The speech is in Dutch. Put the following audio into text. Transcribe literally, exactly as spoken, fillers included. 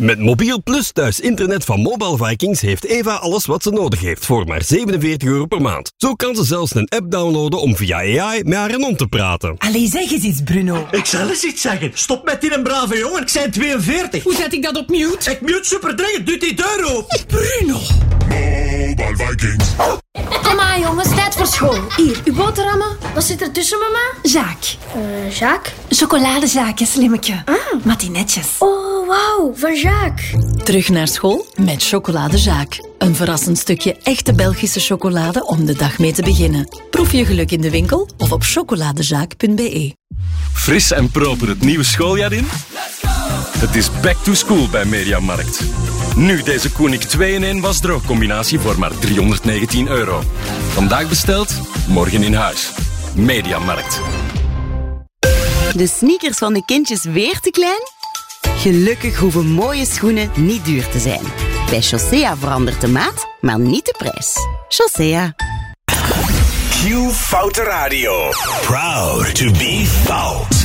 Met Mobiel Plus thuis internet van Mobile Vikings heeft Eva alles wat ze nodig heeft voor maar zevenenveertig euro per maand. Zo kan ze zelfs een app downloaden om via A I met haar hond te praten. Allee, zeg eens iets, Bruno. Ik zal eens iets zeggen. Stop met die een brave jongen, ik zijn tweeënveertig. Hoe zet ik dat op mute? Ik mute super dringend, doe die deur op. Bruno. Mobile Vikings. Kom maar jongens, tijd voor school. Hier, uw boterhammen. Wat zit er tussen, mama? Jacques. Uh, Jacques? Chocoladezaakjes, slimmetje. Ah. Matinetjes. Oh, wauw, van Jacques. Terug naar school met Chocolade Jacques. Een verrassend stukje echte Belgische chocolade om de dag mee te beginnen. Proef je geluk in de winkel of op chocoladezaak punt b e. Fris en proper het nieuwe schooljaar in? Het is back to school bij Mediamarkt. Nu deze Koenig twee in één wasdroogcombinatie voor maar driehonderdnegentien euro. Vandaag besteld, morgen in huis. Mediamarkt. De sneakers van de kindjes weer te klein? Gelukkig hoeven mooie schoenen niet duur te zijn. Bij Chaussea verandert de maat, maar niet de prijs. Chaussea. Q Foute Radio. Proud to be fout.